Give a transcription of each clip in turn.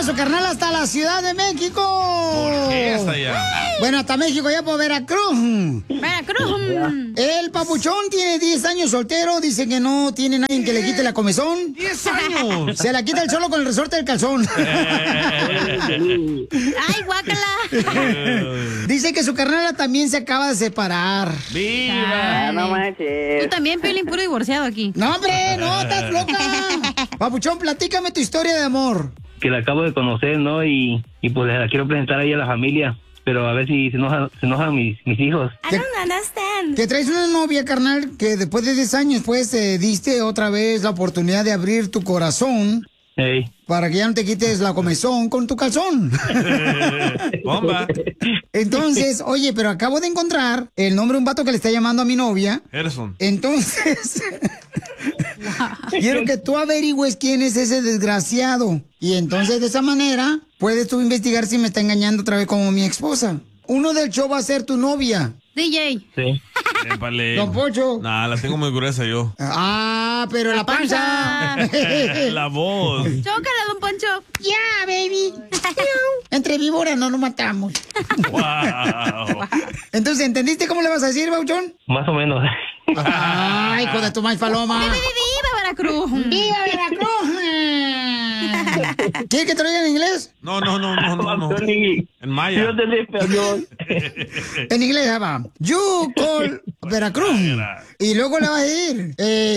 a su carnal hasta la Ciudad de México. ¿Por qué hasta allá? Bueno, hasta México, ya por Veracruz. Veracruz. El papuchón tiene 10 años soltero. Dice que no tiene nadie que le quite la comezón. 10 años. Se la quita el solo con el resorte del calzón. Ay, guácala. Dice que su carnala también se acaba de separar. ¡Viva! No manches. Tú también, Piolín, puro divorciado aquí. No, hombre, no, estás loca. Papuchón, platícame tu historia de amor. Que la acabo de conocer, ¿no? Y pues la quiero presentar ahí a la familia. Pero a ver si se enojan mis hijos. I don't understand. Que traes una novia, carnal, que después de 10 años, pues, te diste otra vez la oportunidad de abrir tu corazón. Hey. Para que ya no te quites la comezón con tu calzón. Bomba. Entonces, oye, pero acabo de encontrar el nombre de un vato que le está llamando a mi novia. Gerson. Entonces, quiero que tú averigües quién es ese desgraciado. Y entonces, de esa manera, puedes tú investigar si me está engañando otra vez como mi esposa. Uno del show va a ser tu novia. DJ. Sí. Épale. Don Pocho. Nah, la tengo muy gruesa yo. Ah, pero la panza. La voz. Chócala, don Poncho. Ya, baby. Entre víboras no nos matamos. Wow. Entonces, ¿entendiste cómo le vas a decir, Bauchón? Más o menos. Ay, hijo de tu maíz paloma. ¡Viva Veracruz! ¡Viva Veracruz! ¿Quieres que te lo diga en inglés? No. En maya. Yo te español. En inglés, va. You call Veracruz. Y luego le vas a decir,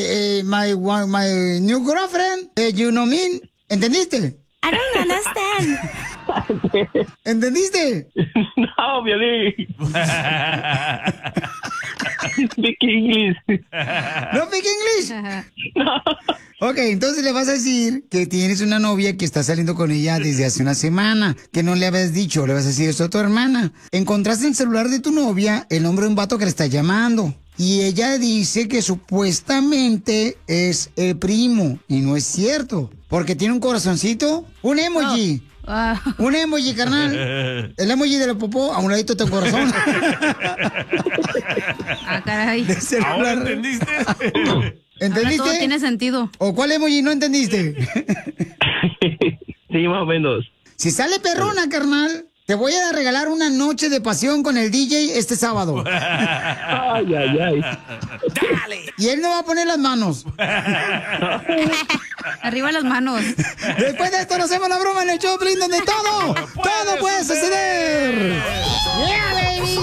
my new girlfriend, you know me. ¿Entendiste? I don't understand. No, ¿Entendiste? Violín. Speak English. ¿No speak English? No. Ok, entonces le vas a decir que tienes una novia que está saliendo con ella desde hace una semana, que no le habías dicho, le vas a decir esto a tu hermana. Encontraste en el celular de tu novia el nombre de un vato que le está llamando. Y ella dice que supuestamente es el primo, y no es cierto, porque tiene un corazoncito, un emoji. Ah. Un emoji, carnal. El emoji de la popó, a un ladito de tu corazón. Ah, caray. De celular. ¿Ahora entendiste? ¿Entendiste? Ahora todo tiene sentido. ¿O cuál emoji no entendiste? Sí, más o menos. Si sale perrona, carnal, te voy a regalar una noche de pasión con el DJ este sábado. Ay. Dale. Y él no va a poner las manos. Arriba las manos. Después de esto nos hacemos la broma en el Choplin, donde todo puede suceder. Yeah, baby.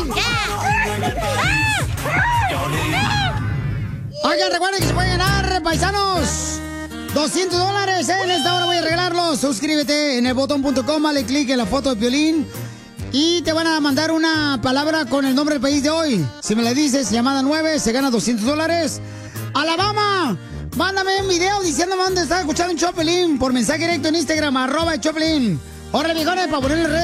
Oigan, recuerden que se pueden ganar, paisanos. $200 en esta hora voy a regalarlos. Suscríbete en el botón.com, dale clic en la foto de Piolín y te van a mandar una palabra con el nombre del país de hoy. Si me la dices, llamada 9, se gana $200. Alabama, mándame un video diciéndome dónde estás escuchando un Choplin por mensaje directo en Instagram, @Choplin. Órale, viejones, para ponerle red.